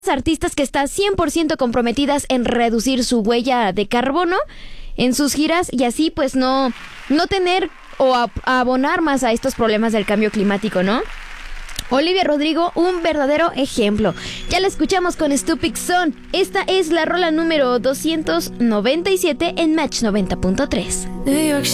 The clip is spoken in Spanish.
artistas que están 100% comprometidas en reducir su huella de carbono en sus giras y así pues no tener o abonar más a estos problemas del cambio climático, ¿no? Olivia Rodrigo, un verdadero ejemplo. Ya la escuchamos con Stupid Son. Esta es la rola número 297 en Match 90.3.